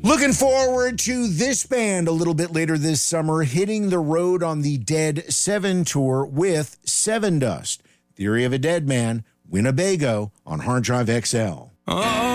Looking forward to this band a little bit later this summer, hitting the road on the Dead 7 tour with Sevendust. Theory of a Dead Man, Winnebago on Hard Drive XL.